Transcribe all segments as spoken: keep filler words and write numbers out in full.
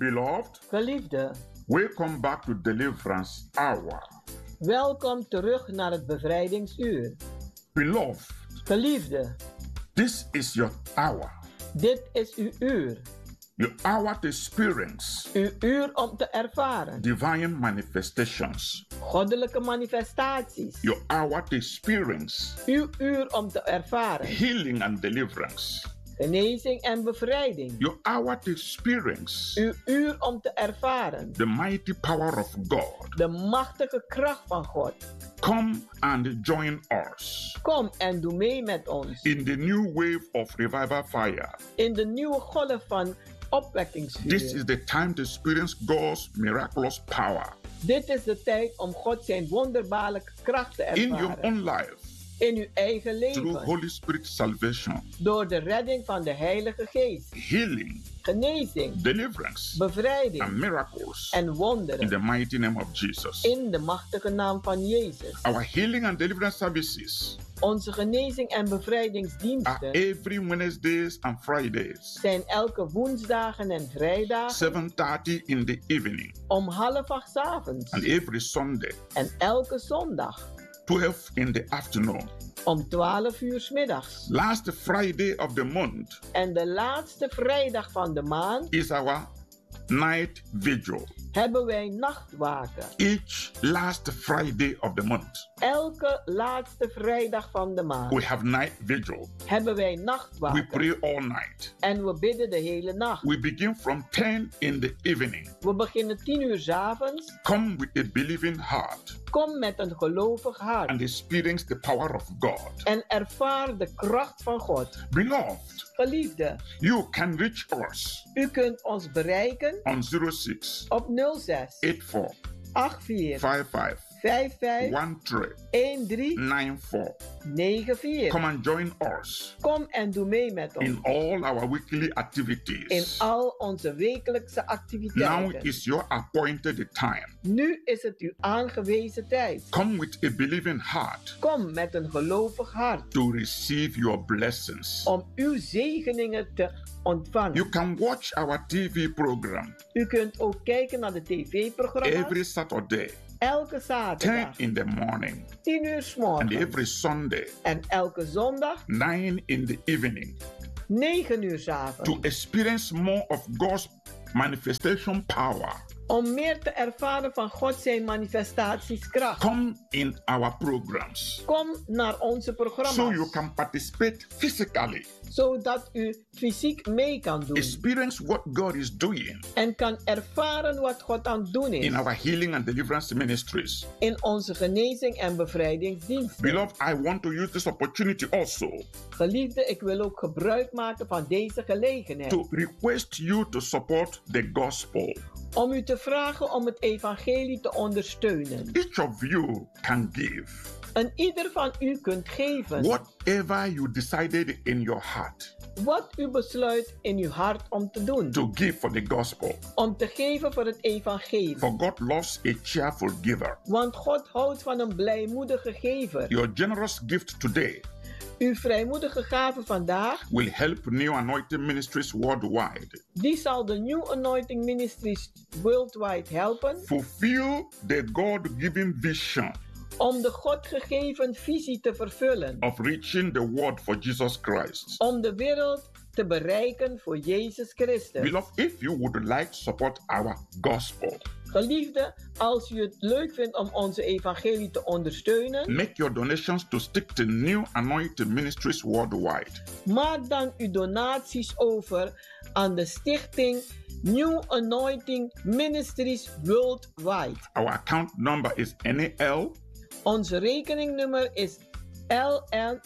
Beloved, Geliefde, welcome back to Deliverance Hour. welkom terug naar het bevrijdingsuur. Beloved, Geliefde, this is your hour. dit is uw uur. Your hour to experience Uw uur om te ervaren. divine manifestations. Goddelijke manifestaties. Your hour to experience Uw uur om te ervaren. healing and deliverance. Genezing en bevrijding. Your hour to experience Uw uur om te ervaren. the mighty power of God. De machtige kracht van God. Come and join us Kom en doe mee met ons. in the new wave of revival fire. In de nieuwe golf van This opwekkingsvuur. is the time to experience God's miraculous power Dit is de tijd om God zijn wonderbaarlijke kracht te in your ervaren. own life In uw eigen through leven. Holy Spirit salvation, Door de redding van de Heilige Geest. healing, Genezing, deliverance, bevrijding and miracles en in wonderen. the mighty name of Jesus. In de machtige naam van Jezus. Our healing and deliverance services Onze genezing en are bevrijdingsdiensten every Wednesdays and Fridays, zijn elke woensdagen en vrijdagen seven thirty in the evening, om half acht 's avonds. and every Sunday, En elke zondag twelve in the afternoon. om twaalf uur 's middags. Last Friday of the month En de laatste vrijdag van de maand is our night vigil. hebben wij nachtwaken. Each last Friday of the month, Elke laatste vrijdag van de maand we have night vigil. hebben wij We nachtwaken. pray all night. En we bidden de hele nacht. We begin from ten in the evening. We beginnen tien uur 's avonds. Come with a believing heart Kom met een gelovig hart. and experience the power of God. En ervaar de kracht van God. Beloved, Geliefde, you can reach us u kunt ons bereiken on zero six op nul zes eight four acht vier five five vijf vijf one three een drie nine four. negen vier. Come and join us Kom en doe mee met ons in all our weekly in activities. al onze wekelijkse Now activiteiten. is your appointed time. Nu is het uw aangewezen tijd. Come with a believing heart Kom met een gelovig hart to receive your blessings. om uw zegeningen te ontvangen. You can watch our T V program U kunt ook kijken naar de tv-programma's every Saturday, elke ten zaterdag, in the morning, tien uur 's and morgens. every Sunday, En elke zondag, nine in the evening, negen uur 's to avonds. experience more of God's manifestation power. Om meer te ervaren van God zijn manifestatieskracht. Come in our programs Kom naar onze so you programma's, can participate physically, zodat u fysiek mee kan doen. experience what God is doing En kan ervaren wat God aan het doen is in our healing and deliverance ministries. in onze genezing en bevrijdingsdiensten. Beloved, I want to use this opportunity also Geliefde, ik wil ook gebruik maken van deze gelegenheid. to request you to support the gospel. Om u te vragen om het evangelie te ondersteunen. Each of you can give En ieder van u kunt geven whatever you decided in your heart wat u besluit in uw hart om te doen. to give for the gospel. Om te geven voor het evangelie. For God loves a cheerful giver. Want God houdt van een blijmoedige gever. Your generous gift today Uw vrijmoedige gave vandaag, will help New Anointing Ministries worldwide die zal de New Anointing Ministries worldwide helpen fulfill the God-given vision om de God gegeven visie te vervullen. of reaching the world for Jesus Christ. Om de wereld te bereiken voor Jezus Christus. Beloved, if you would like to support our gospel, Geliefde, als u het leuk vindt om onze evangelie te ondersteunen, make your donations to stick to New Anointing Ministries worldwide. maak dan uw donaties over aan de stichting New Anointing Ministries Worldwide. Our account number is N A L Onze rekeningnummer is L N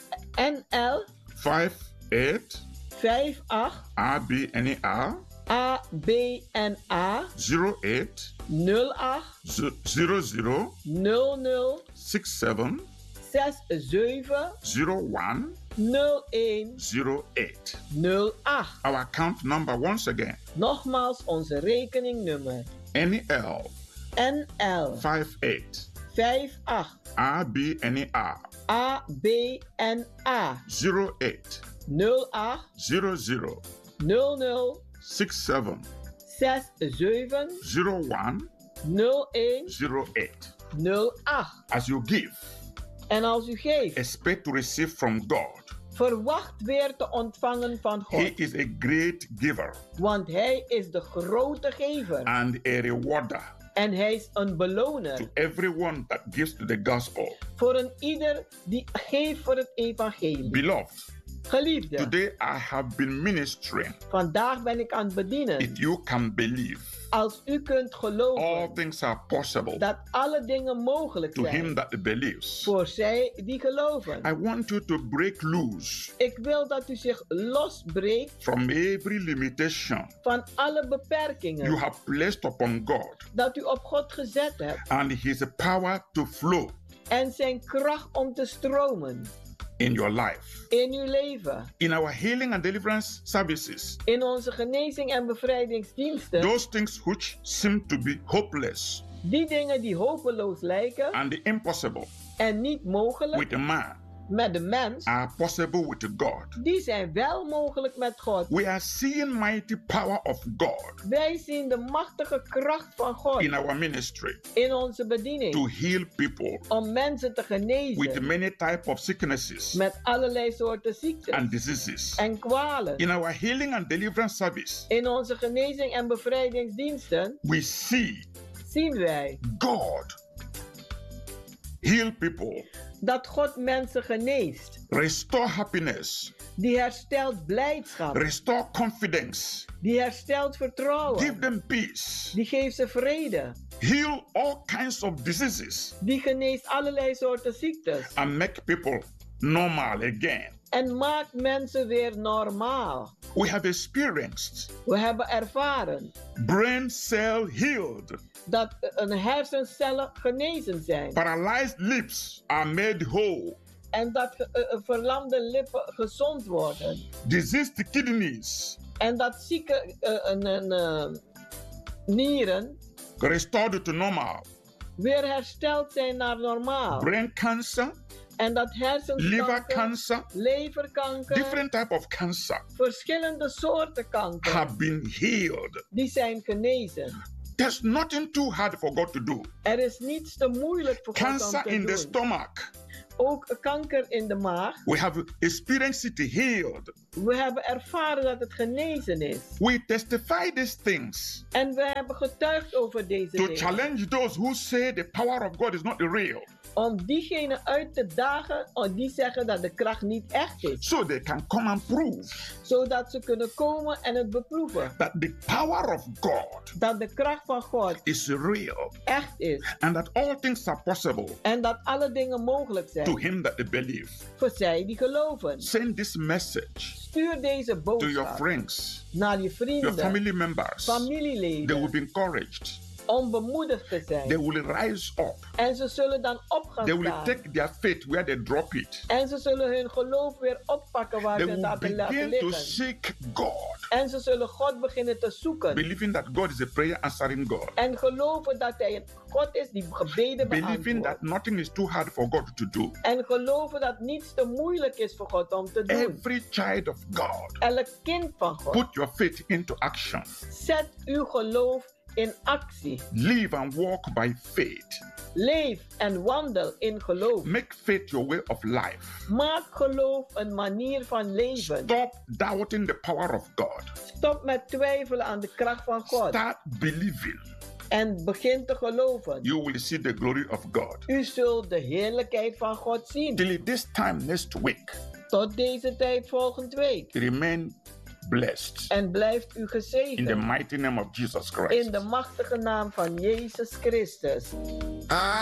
L five eight vijf acht R B N A A B N A zero eight nul acht zero zero nul nul six seven zes zeven zero one nul een zero eight. nul acht. Our account number once again Nogmaals onze rekeningnummer N L N L five eight vijf acht R B N A A B N A zero eight nul acht zero zero nul nul six seven zes zeven zero one nul een zero eight. nul acht. As you give, En als u geeft, expect to receive from God. verwacht weer te ontvangen van He God. is a great giver Want Hij is de grote gever. and a rewarder En Hij is een beloner to everyone that gives to the gospel. voor een ieder die geeft voor het evangelie. Beloved, Geliefde, today I have been ministering. vandaag ben ik aan het bedienen. If you can believe, Als u kunt all geloven things are possible dat alle dingen mogelijk to him zijn that believes. voor zij die geloven. I want you to break loose Ik wil dat u zich losbreekt from every limitation van alle you beperkingen have placed upon God dat u op God gezet hebt and his power to flow en zijn kracht om te stromen in your life. in uw leven. In our healing and deliverance services, In onze genezing en bevrijdingsdiensten, those things which seem to be hopeless die dingen die hopeloos lijken and impossible en niet mogelijk with a man met de mens, are possible with God. die zijn wel mogelijk met God. We are seeing mighty power of God Wij zien de machtige kracht van God in our ministry in onze to bediening heal people om mensen te with genezen many types of sicknesses met allerlei soorten ziektes and diseases. en kwalen. In our healing and deliverance service, In onze genezing en bevrijdingsdiensten we see zien wij God heal people, dat God mensen geneest. restore happiness, Die herstelt blijdschap. restore confidence, Die herstelt give vertrouwen. them peace, Die geeft ze vrede. heal all kinds of diseases, Die geneest allerlei soorten ziektes. and make people normal again. En maakt mensen weer normaal. We have experienced We hebben ervaren brain cell healed, dat een hersencellen genezen zijn. paralyzed lips are made whole, En dat ge- eh, eh, verlamde lippen gezond worden. diseased kidneys En dat zieke eh, een- een, eh, nieren restored to normal, weer hersteld zijn naar normaal. brain cancer, En dat liver hersenkanker, cancer, leverkanker, different type of cancer verschillende soorten kanker, have been healed. die zijn genezen. There's nothing too hard for God to do. Er is niets te moeilijk voor God om Cancer te in the doen. stomach, Ook kanker in de maag. we have experienced it healed. We hebben ervaren dat het genezen is. We testify these things En we hebben getuigd over deze to dingen. challenge those who say the power of God is not real, Om diegenen uit te dagen oh, die zeggen dat de kracht niet echt is. so they can come and prove Zodat ze kunnen komen en het beproeven. that the power of God Dat de kracht van God is real echt is. and that all things are possible En dat alle dingen mogelijk to zijn. him that they believe. Voor zij die geloven. Send this message Stuur deze to your boodschap friends, naar je your vrienden, family members. They will familieleden. be encouraged. Om bemoedigd te They zijn. will rise up. En ze zullen dan op gaan They will staan. take their faith where they drop it. En ze zullen hun geloof weer oppakken waar They ze het will hebben laten begin to liggen. seek God, En ze zullen God beginnen te zoeken. believing that God is a prayer answering God, En geloven dat hij een God is die gebeden believing that beantwoordt. nothing is too hard for God to do. En geloven dat niets te moeilijk is voor God om te doen. Every child of God, Elk kind van God. put your faith into action. Zet uw geloof in actie. Live and walk by faith. Leef en wandel in geloof. Make faith your way of life. Maak geloof een manier van leven. Stop doubting the power of God. Stop met twijfelen aan de kracht van God. Start believing. En begin te geloven. You will see the glory of God. U zult de heerlijkheid van God zien. Till this time next week, Tot deze tijd volgende week. remain blessed En blijft u in the gezegend. mighty name of Jesus Christ. In de machtige naam van Jezus Christus.